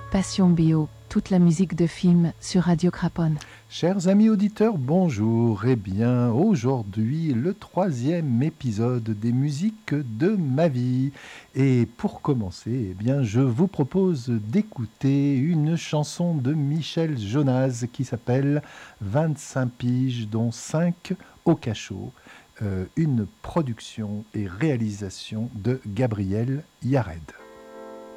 Passion Bio, toute la musique de film sur Radio Craponne. Chers amis auditeurs, bonjour. Eh bien, aujourd'hui, le 3e épisode des musiques de ma vie. Et pour commencer, eh bien, je vous propose d'écouter une chanson de Michel Jonas qui s'appelle 25 piges, dont 5 au cachot. Une production et réalisation de Gabriel Yared.